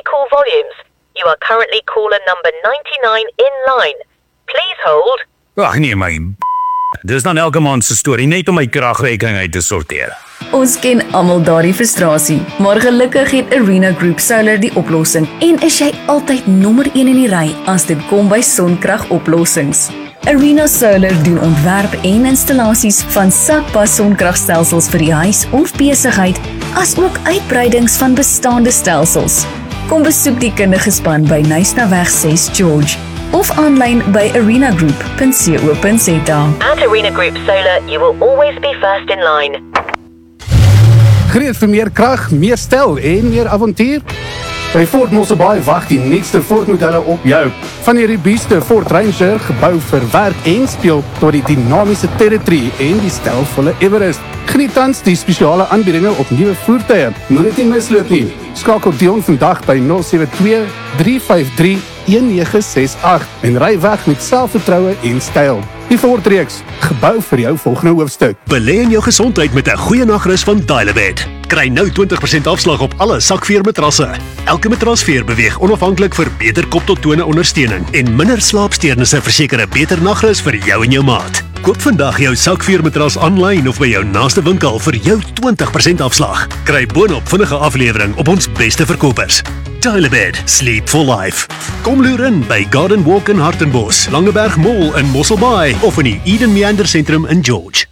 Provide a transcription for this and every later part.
high call volumes. You are currently caller number 99 in line. Please hold. Ag nee my, dis dan elke maand se storie, net om my kragrekening uit te sorteer. Ons ken almal daardie frustrasie, maar gelukkig het Arena Group Solar die oplossing en is jy altyd nommer 1 in die ry as dit kom by sonkragoplossings. Arena Solar doen ontwerp en installasies van sakpas sonkragstelsels vir die huis of besigheid, as ook uitbreidings van bestaande stelsels. Kom besoek die kundige span by Nysnaweg 6 George of aanlyn by arenagroup.co.za. At Arena Group Solar, you will always be first in line. Gereed vir meer krag, meer stel en meer avontuur? By Ford Mosselbaai wag die nuutste Ford modelle op jou. Van die robuuste Ford Ranger, gebou vir werk en speel, tot die dinamiese Territory en die stelvolle Everest. Geniet tans die spesiale aanbiedinge op nuwe voertuie. Moet dit nie misloop nie. Skakel Dion vandag by 072 353 1968 en ry weg met selfvertroue en styl. Die Ford-reeks, gebou vir jou volgende hoofstuk. Belê in jou gesondheid met 'n goeie nagrus van Dial-A-Bed. Kry nou 20% afslag op alle sakveermatrasse. Elke matrasveer beweeg onafhanklik vir beter kop tot tone ondersteuning en minder slaapsteurnisse verseker 'n beter nagrus vir jou en jou maat. Koop vandag jou sakveermatras aanlyn of by jou naaste winkel vir jou 20% afslag. Kry boonop vinnige aflewering op ons beste verkopers. Dial-A-Bed, sleep for life. Kom loer in by Garden Walk in Hartenbos, Langeberg Mall in Mosselbaai of in die Eden Meander Sentrum in George.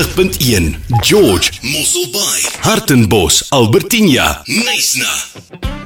90.1 George, Mosselbaai, Hartenbos, Albertinia, Knysna.